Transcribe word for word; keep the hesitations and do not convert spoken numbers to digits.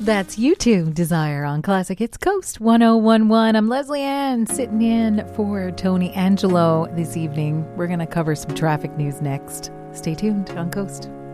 That's U two, Desire on Classic Hits Coast one oh one point one. I'm Leslie Ann, sitting in for Tony Angelo this evening. We're going to cover some traffic news next. Stay tuned on Coast.